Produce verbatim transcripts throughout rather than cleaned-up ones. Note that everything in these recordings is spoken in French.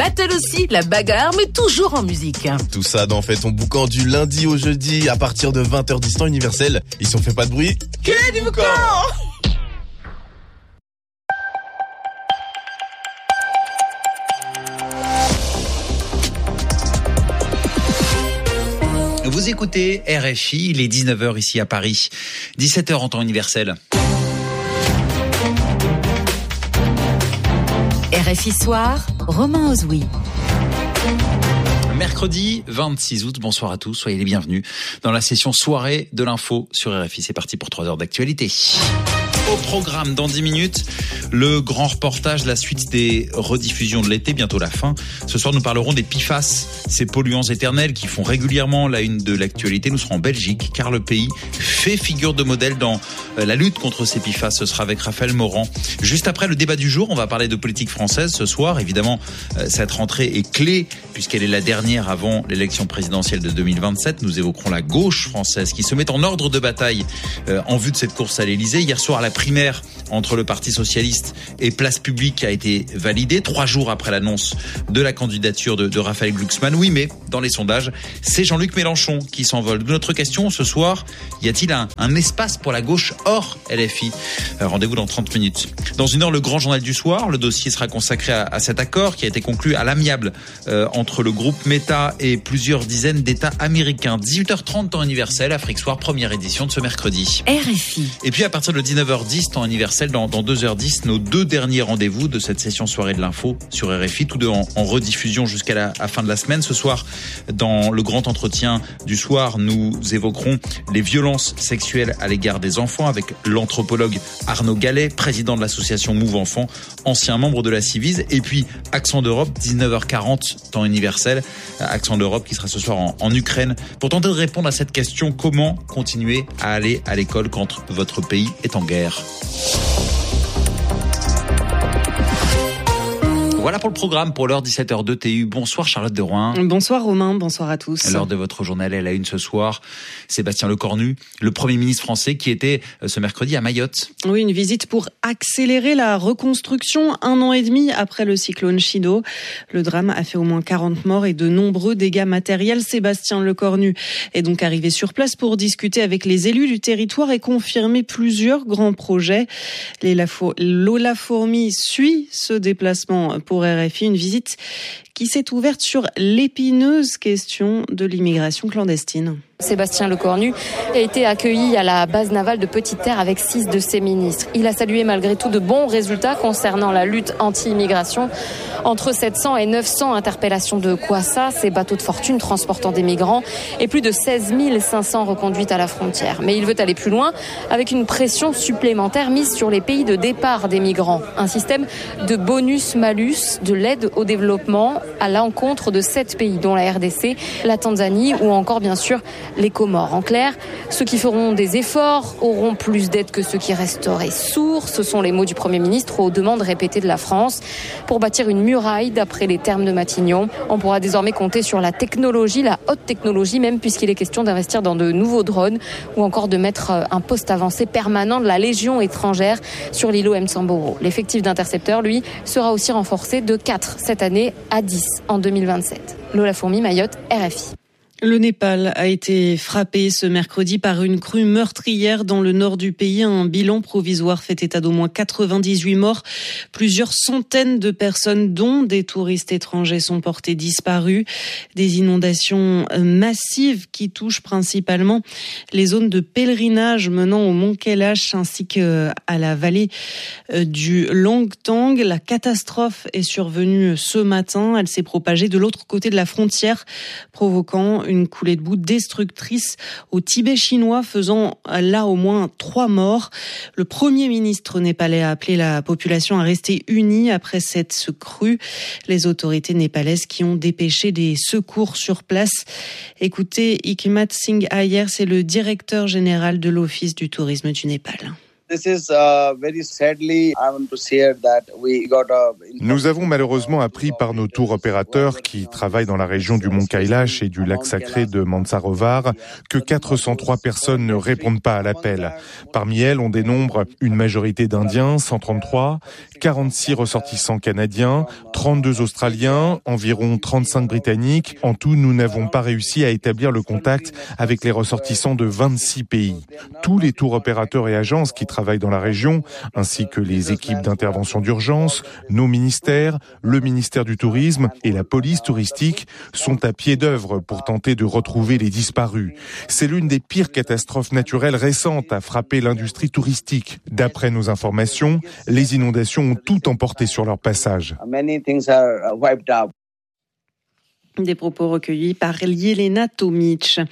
battle aussi, la bagarre, mais toujours en musique. Tout ça dans Fais ton boucan du lundi au jeudi à partir de vingt heures dix temps universel. Et si on fait pas de bruit, que du boucan! Vous écoutez R F I, il est dix-neuf heures ici à Paris, dix-sept heures en temps universel. R F I Soir, Romain Ozoui. Mercredi vingt-six août, bonsoir à tous, soyez les bienvenus dans la session soirée de l'info sur R F I. C'est parti pour trois heures d'actualité. Au programme, dans dix minutes, le grand reportage, la suite des rediffusions de l'été, bientôt la fin. Ce soir, nous parlerons des P F A S, ces polluants éternels qui font régulièrement la une de l'actualité. Nous serons en Belgique, car le pays fait figure de modèle dans la lutte contre ces P F A S. Ce sera avec Raphaël Morand. Juste après le débat du jour, on va parler de politique française ce soir. Évidemment, cette rentrée est clé, puisqu'elle est la dernière avant l'élection présidentielle de deux mille vingt-sept. Nous évoquerons la gauche française qui se met en ordre de bataille en vue de cette course à l'Élysée. Hier soir, la primaire entre le Parti socialiste et Place Publique a été validée, trois jours après l'annonce de la candidature de, de Raphaël Glucksmann. Oui, mais dans les sondages, c'est Jean-Luc Mélenchon qui s'envole. Notre question ce soir, y a-t-il un, un espace pour la gauche hors L F I ? euh, Rendez-vous dans trente minutes. Dans une heure, le grand journal du soir. Le dossier sera consacré à, à cet accord qui a été conclu à l'amiable euh, entre le groupe Meta et plusieurs dizaines d'États américains. dix-huit heures trente, temps universel, Afrique Soir, première édition de ce mercredi. R F I. Et puis à partir de dix-neuf heures dix, temps universel, dans, dans deux heures dix, nos deux derniers rendez-vous de cette session soirée de l'info sur R F I, tous deux en, en rediffusion jusqu'à la, la fin de la semaine. Ce soir, dans le grand entretien du soir, nous évoquerons les violences sexuelles à l'égard des enfants avec l'anthropologue Arnaud Gallet, président de l'association Move Enfants, ancien membre de la Civise. Et puis Accent d'Europe, dix-neuf heures quarante, temps universel, Accent d'Europe qui sera ce soir en, en Ukraine pour tenter de répondre à cette question: comment continuer à aller à l'école quand votre pays est en guerre? Voilà pour le programme pour l'heure dix-sept heures deux T U. Bonsoir Charlotte de Rouen. Bonsoir Romain, bonsoir à tous. Lors de votre journal à la une ce soir, Sébastien Lecornu, le Premier ministre français qui était ce mercredi à Mayotte. Oui, une visite pour accélérer la reconstruction un an et demi après le cyclone Chido. Le drame a fait au moins quarante morts et de nombreux dégâts matériels. Sébastien Lecornu est donc arrivé sur place pour discuter avec les élus du territoire et confirmer plusieurs grands projets. Lola Fourmi suit ce déplacement pour R F I, une visite qui s'est ouverte sur l'épineuse question de l'immigration clandestine. Sébastien Lecornu a été accueilli à la base navale de Petite-Terre avec six de ses ministres. Il a salué malgré tout de bons résultats concernant la lutte anti-immigration. Entre sept cents et neuf cents interpellations de Kwassa, ces bateaux de fortune transportant des migrants, et plus de seize mille cinq cents reconduites à la frontière. Mais il veut aller plus loin avec une pression supplémentaire mise sur les pays de départ des migrants. Un système de bonus-malus, de l'aide au développement à l'encontre de sept pays, dont la R D C, la Tanzanie ou encore bien sûr les Comores. En clair, ceux qui feront des efforts auront plus d'aide que ceux qui resteraient sourds. Ce sont les mots du Premier ministre aux demandes répétées de la France pour bâtir une muraille, d'après les termes de Matignon. On pourra désormais compter sur la technologie, la haute technologie même, puisqu'il est question d'investir dans de nouveaux drones ou encore de mettre un poste avancé permanent de la Légion étrangère sur l'îlot Msamboro. L'effectif d'intercepteurs, lui, sera aussi renforcé de quatre cette année à dix en deux mille vingt-sept. Lola Fourmi, Mayotte, R F I. Le Népal a été frappé ce mercredi par une crue meurtrière dans le nord du pays. Un bilan provisoire fait état d'au moins quatre-vingt-dix-huit morts. Plusieurs centaines de personnes, dont des touristes étrangers, sont portées disparues. Des inondations massives qui touchent principalement les zones de pèlerinage menant au mont Kailash ainsi qu'à la vallée du Langtang. La catastrophe est survenue ce matin. Elle s'est propagée de l'autre côté de la frontière, provoquant une coulée de boue destructrice au Tibet chinois, faisant là au moins trois morts. Le Premier ministre népalais a appelé la population à rester unie après cette crue. Les autorités népalaises qui ont dépêché des secours sur place. Écoutez, Hikmat Singh Iyer, c'est le directeur général de l'Office du tourisme du Népal. Nous avons malheureusement appris par nos tour opérateurs qui travaillent dans la région du Mont Kailash et du lac sacré de Mansarovar que quatre cent trois personnes ne répondent pas à l'appel. Parmi elles, on dénombre une majorité d'Indiens, cent trente-trois, quarante-six ressortissants canadiens, trente-deux Australiens, environ trente-cinq Britanniques. En tout, nous n'avons pas réussi à établir le contact avec les ressortissants de vingt-six pays. Tous les tour opérateurs et agences qui travaillent dans la région, ainsi que les équipes d'intervention d'urgence, nos ministères, le ministère du Tourisme et la police touristique sont à pied d'œuvre pour tenter de retrouver les disparus. C'est l'une des pires catastrophes naturelles récentes à frapper l'industrie touristique. D'après nos informations, les inondations ont tout emporté sur leur passage. Des propos recueillis par Yelena Tomic.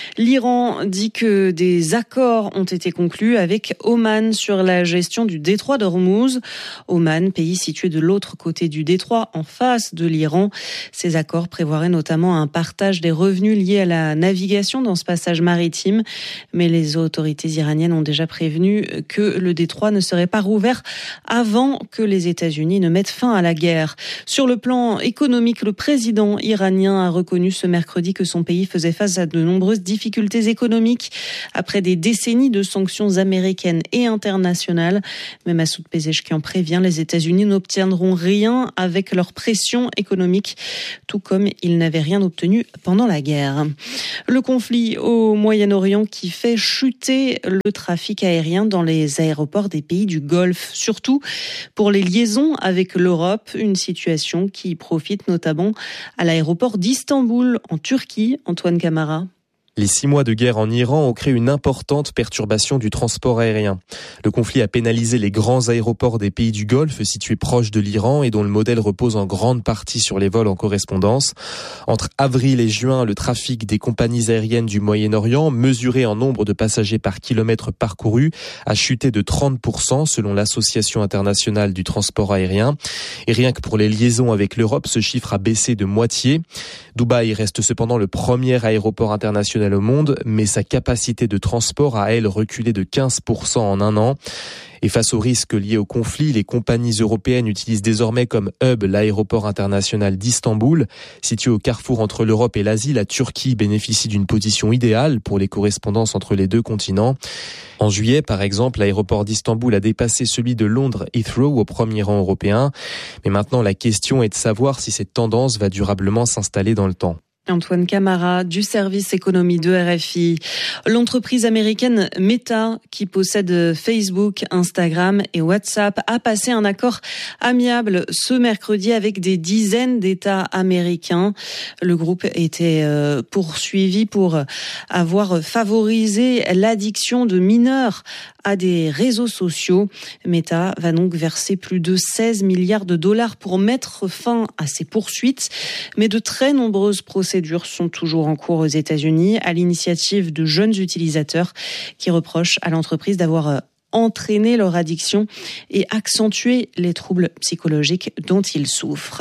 L'Iran dit que des accords ont été conclus avec Oman sur la gestion du détroit d'Ormuz. Oman, pays situé de l'autre côté du détroit, en face de l'Iran. Ces accords prévoiraient notamment un partage des revenus liés à la navigation dans ce passage maritime. Mais les autorités iraniennes ont déjà prévenu que le détroit ne serait pas rouvert avant que les États-Unis ne mettent fin à la guerre. Sur le plan économique, le président iranien a reconnu ce mercredi que son pays faisait face à de nombreuses difficultés économiques après des décennies de sanctions américaines et internationales. Mais Massoud Pezeshkian prévient, les États-Unis n'obtiendront rien avec leur pression économique, tout comme ils n'avaient rien obtenu pendant la guerre. Le conflit au Moyen-Orient qui fait chuter le trafic aérien dans les aéroports des pays du Golfe, surtout pour les liaisons avec l'Europe, une situation qui profite notamment à l'aéroport d'Istanbul, en Turquie. Antoine Camara. Les six mois de guerre en Iran ont créé une importante perturbation du transport aérien. Le conflit a pénalisé les grands aéroports des pays du Golfe situés proches de l'Iran et dont le modèle repose en grande partie sur les vols en correspondance. Entre avril et juin, le trafic des compagnies aériennes du Moyen-Orient, mesuré en nombre de passagers par kilomètre parcouru, a chuté de trente pour cent selon l'Association internationale du transport aérien. Et rien que pour les liaisons avec l'Europe, ce chiffre a baissé de moitié. Dubaï reste cependant le premier aéroport international au monde, mais sa capacité de transport a, elle, reculé de quinze pour cent en un an. Et face aux risques liés au conflit, les compagnies européennes utilisent désormais comme hub l'aéroport international d'Istanbul. Situé au carrefour entre l'Europe et l'Asie, la Turquie bénéficie d'une position idéale pour les correspondances entre les deux continents. En juillet, par exemple, l'aéroport d'Istanbul a dépassé celui de Londres Heathrow au premier rang européen. Mais maintenant, la question est de savoir si cette tendance va durablement s'installer dans le temps. Antoine Camara du service économie de R F I. L'entreprise américaine Meta, qui possède Facebook, Instagram et WhatsApp, a passé un accord amiable ce mercredi avec des dizaines d'États américains. Le groupe était poursuivi pour avoir favorisé l'addiction de mineurs à des réseaux sociaux. Meta va donc verser plus de seize milliards de dollars pour mettre fin à ces poursuites. Mais de très nombreuses procédures sont toujours en cours aux États-Unis à l'initiative de jeunes utilisateurs qui reprochent à l'entreprise d'avoir entraîné leur addiction et accentué les troubles psychologiques dont ils souffrent.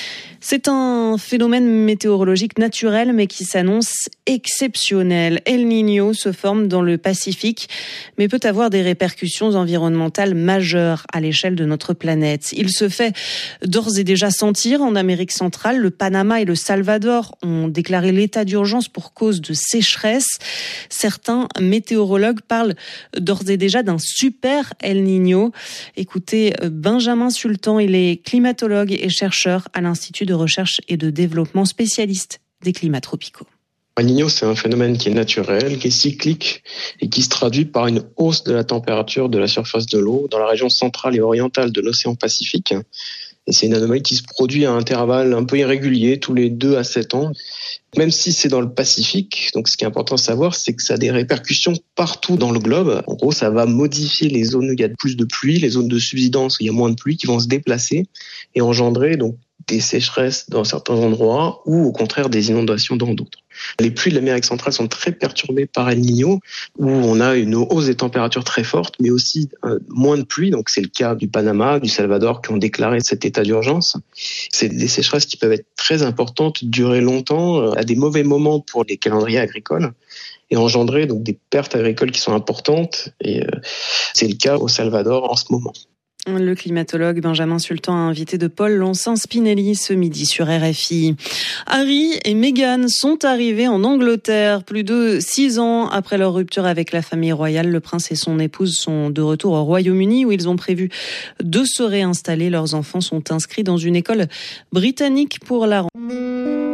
C'est un phénomène météorologique naturel, mais qui s'annonce exceptionnel. El Niño se forme dans le Pacifique, mais peut avoir des répercussions environnementales majeures à l'échelle de notre planète. Il se fait d'ores et déjà sentir en Amérique centrale. Le Panama et le Salvador ont déclaré l'état d'urgence pour cause de sécheresse. Certains météorologues parlent d'ores et déjà d'un super El Niño. Écoutez Benjamin Sultan, il est climatologue et chercheur à l'Institut de recherche et de développement spécialiste des climats tropicaux. El Niño, c'est un phénomène qui est naturel, qui est cyclique et qui se traduit par une hausse de la température de la surface de l'eau dans la région centrale et orientale de l'océan Pacifique. Et c'est une anomalie qui se produit à intervalles un peu irréguliers, tous les deux à sept ans. Même si c'est dans le Pacifique, donc ce qui est important de savoir, c'est que ça a des répercussions partout dans le globe. En gros, ça va modifier les zones où il y a plus de pluie, les zones de subsidence où il y a moins de pluie, qui vont se déplacer et engendrer donc des sécheresses dans certains endroits ou au contraire des inondations dans d'autres. Les pluies de l'Amérique centrale sont très perturbées par El Niño, où on a une hausse des températures très forte, mais aussi euh, moins de pluie. Donc c'est le cas du Panama, du Salvador qui ont déclaré cet état d'urgence. C'est des sécheresses qui peuvent être très importantes, durer longtemps, euh, à des mauvais moments pour les calendriers agricoles. et engendrer donc des pertes agricoles qui sont importantes. Et euh, c'est le cas au Salvador en ce moment. Le climatologue Benjamin Sultan a invité de Paul Lonsin-Spinelli ce midi sur R F I. Harry et Meghan sont arrivés en Angleterre. Plus de six ans après leur rupture avec la famille royale, le prince et son épouse sont de retour au Royaume-Uni où ils ont prévu de se réinstaller. Leurs enfants sont inscrits dans une école britannique pour la rentrée.